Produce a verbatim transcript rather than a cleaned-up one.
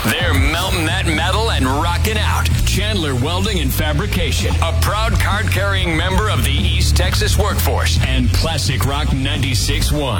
They're melting that metal and rocking out. Chandler Welding and Fabrication, a proud card-carrying member of the East Texas workforce, and Classic Rock ninety-six point one.